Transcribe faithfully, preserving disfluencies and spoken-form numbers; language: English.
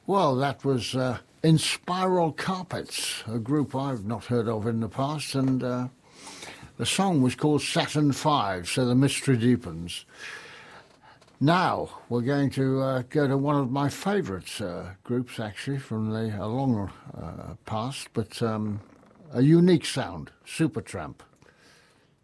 Well, that was uh, In Spiral Carpets, a group I've not heard of in the past, and uh, the song was called Saturn five, so the mystery deepens. Now we're going to uh, go to one of my favourite uh, groups, actually, from the a long uh, past, but um, a unique sound, Supertramp.